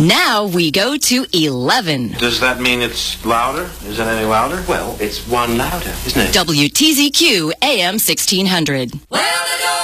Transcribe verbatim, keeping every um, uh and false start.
Now we go to eleven. Does that mean it's louder? Is it any louder? Well, it's one louder, isn't it? W T Z Q A M sixteen hundred. Well,